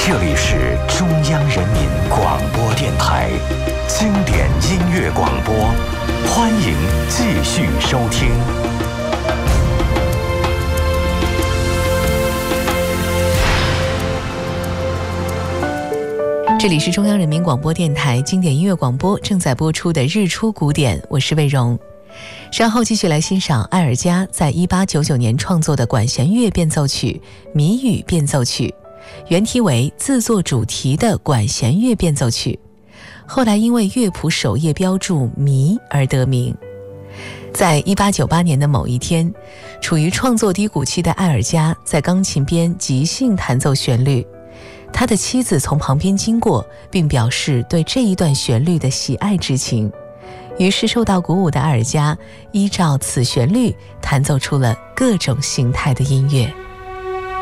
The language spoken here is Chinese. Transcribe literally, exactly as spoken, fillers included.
这里是中央人民广播电台经典音乐广播，欢迎继续收听。 这里是中央人民广播电台经典音乐广播正在播出的日出古典，我是魏荣。稍后继续来欣赏艾尔加在一八九九年创作的管弦乐变奏曲《谜语变奏曲》，原题为自作主题的管弦乐变奏曲，后来因为乐谱首页标注谜而得名。在一八九八年的某一天，处于创作低谷期的艾尔加在钢琴边即兴弹奏旋律，他的妻子从旁边经过，并表示对这一段旋律的喜爱之情。于是受到鼓舞的艾尔加依照此旋律弹奏出了各种形态的音乐。